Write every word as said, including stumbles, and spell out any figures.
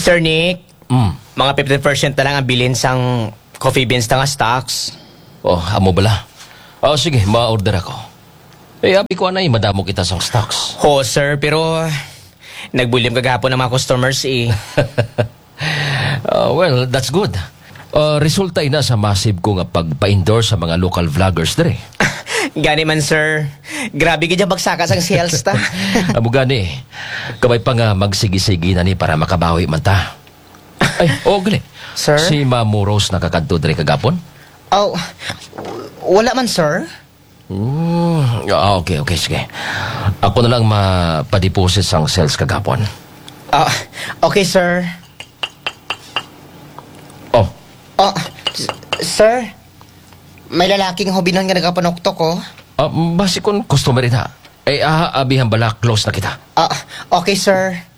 Sir Nick, Mm. mga fifty percent na lang ang bilin sang coffee beans na nga stocks. Oh, amo bala. Oh, sige, ma-order ako. Eh, abi ko anay, madamo kita sang stocks. Ho, sir, pero nagbulim kagapon ng mga customers eh. Uh, well, that's good. Uh, resulta ina sa massive ko nga pagpa-endorse sa mga local vloggers dire. Gani man, sir. Grabe ka dyan bagsaka sang sales ta. Amo gani, kamay pa nga magsigi-sigi na ni para makabawi man ta. Ay, oh, gali. Sir? Si Ma'am Rose nakakadto dire kagapon? Oh, wala man, sir. Mm, ah, okay, okay, sige. Ako na lang mapadiposit sang sales kagapon. Ah, okay, sir. Oh, Oh, s- sir. May lalaking hobinon nga nagapanoktok ko. ah, basi kung customer ita. Eh, ah, abihan bala, close na kita. Ah, okay, sir.